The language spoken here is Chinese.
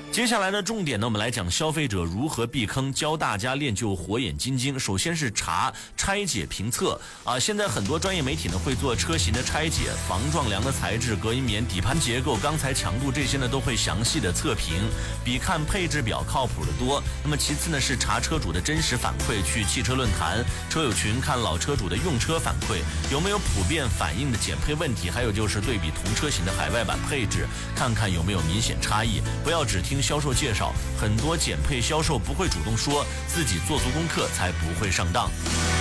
接下来的重点呢，我们来讲消费者如何避坑，教大家练就火眼金睛。首先是查拆解评测现在很多专业媒体呢会做车型的拆解，防撞梁的材质、隔音棉、底盘结构、钢材强度这些呢都会详细的测评，比看配置表靠谱的多。那么其次呢是查车主的真实反馈，去汽车论坛、车友群看老车主的用车反馈，有没有普遍反映的减配问题，还有就是对比同车型的海外版配置，看看有没有明显差异。不要只听销售介绍，很多减配销售不会主动说，自己做足功课才不会上当。